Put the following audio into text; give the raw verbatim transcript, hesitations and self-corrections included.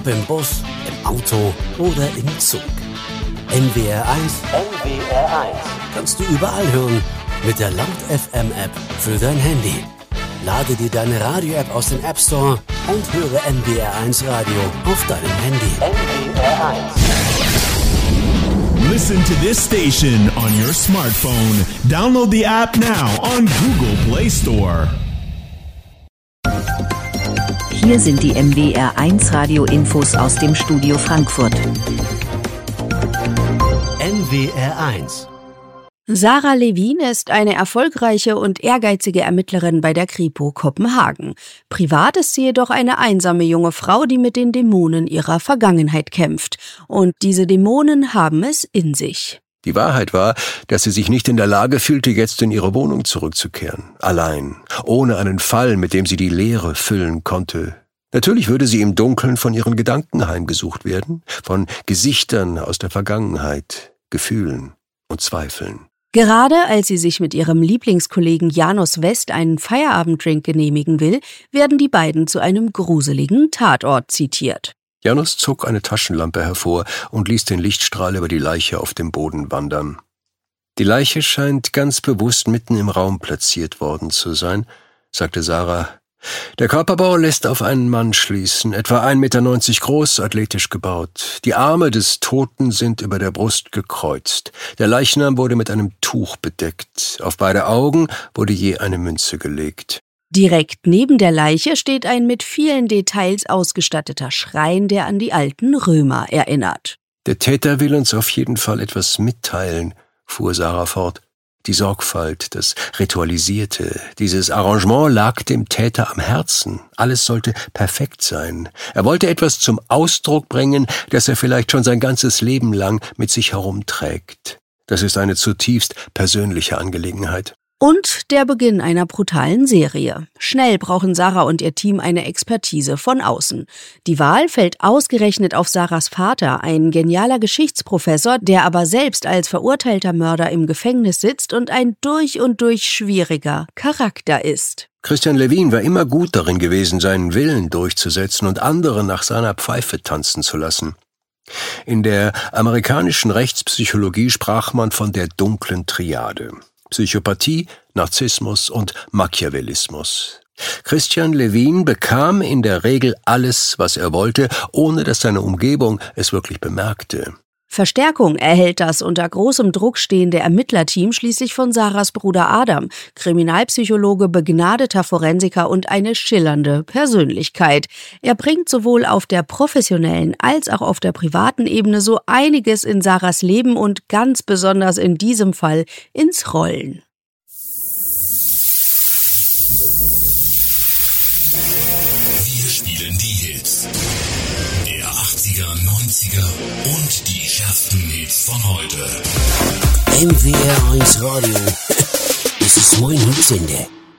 Im Bus, im Auto oder im Zug. N W R eins. N W R eins. Kannst du überall hören mit der Laut F M App für dein Handy. Lade dir deine Radio-App aus dem App Store und höre N W R eins Radio auf deinem Handy. N W R eins. Listen to this station on your smartphone. Download the app now on Google Play Store. Hier sind die M W R eins Radio-Infos aus dem Studio Frankfurt. N W R eins. Sarah Levin ist eine erfolgreiche und ehrgeizige Ermittlerin bei der Kripo Kopenhagen. Privat ist sie jedoch eine einsame junge Frau, die mit den Dämonen ihrer Vergangenheit kämpft. Und diese Dämonen haben es in sich. Die Wahrheit war, dass sie sich nicht in der Lage fühlte, jetzt in ihre Wohnung zurückzukehren. Allein, ohne einen Fall, mit dem sie die Leere füllen konnte. Natürlich würde sie im Dunkeln von ihren Gedanken heimgesucht werden, von Gesichtern aus der Vergangenheit, Gefühlen und Zweifeln. Gerade als sie sich mit ihrem Lieblingskollegen Janus West einen Feierabenddrink genehmigen will, werden die beiden zu einem gruseligen Tatort zitiert. Janus zog eine Taschenlampe hervor und ließ den Lichtstrahl über die Leiche auf dem Boden wandern. Die Leiche scheint ganz bewusst mitten im Raum platziert worden zu sein, sagte Sarah. Der Körperbau lässt auf einen Mann schließen, etwa ein Meter neunzig groß, athletisch gebaut. Die Arme des Toten sind über der Brust gekreuzt. Der Leichnam wurde mit einem Tuch bedeckt. Auf beide Augen wurde je eine Münze gelegt. Direkt neben der Leiche steht ein mit vielen Details ausgestatteter Schrein, der an die alten Römer erinnert. Der Täter will uns auf jeden Fall etwas mitteilen, fuhr Sarah fort. Die Sorgfalt, das Ritualisierte, dieses Arrangement lag dem Täter am Herzen. Alles sollte perfekt sein. Er wollte etwas zum Ausdruck bringen, das er vielleicht schon sein ganzes Leben lang mit sich herumträgt. Das ist eine zutiefst persönliche Angelegenheit. Und der Beginn einer brutalen Serie. Schnell brauchen Sarah und ihr Team eine Expertise von außen. Die Wahl fällt ausgerechnet auf Sarahs Vater, ein genialer Geschichtsprofessor, der aber selbst als verurteilter Mörder im Gefängnis sitzt und ein durch und durch schwieriger Charakter ist. Christian Levin war immer gut darin gewesen, seinen Willen durchzusetzen und andere nach seiner Pfeife tanzen zu lassen. In der amerikanischen Rechtspsychologie sprach man von der dunklen Triade. Psychopathie, Narzissmus und Machiavellismus. Christian Levin bekam in der Regel alles, was er wollte, ohne dass seine Umgebung es wirklich bemerkte. Verstärkung erhält das unter großem Druck stehende Ermittlerteam schließlich von Sarahs Bruder Adam, Kriminalpsychologe, begnadeter Forensiker und eine schillernde Persönlichkeit. Er bringt sowohl auf der professionellen als auch auf der privaten Ebene so einiges in Sarahs Leben und ganz besonders in diesem Fall ins Rollen. Wir spielen die Hits der achtziger, neunziger und die schärfsten Hits von heute. N W R eins Radio. Das ist mein Hitsender.